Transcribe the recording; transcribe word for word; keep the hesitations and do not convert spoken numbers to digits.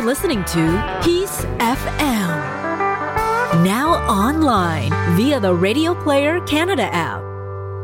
listening to Peace F M. Now online via the Radio Player Canada app.